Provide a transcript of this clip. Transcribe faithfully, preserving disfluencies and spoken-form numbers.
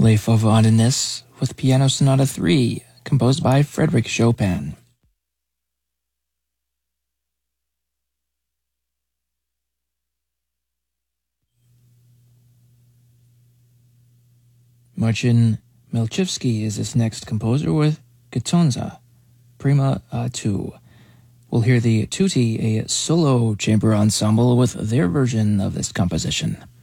Le Fauvandeness with Piano Sonata three, composed by Frédéric Chopin. Marcin Melchivsky is this next composer with Gatonza, Prima a two. We'll hear the Tutti, a solo chamber ensemble, with their version of this composition.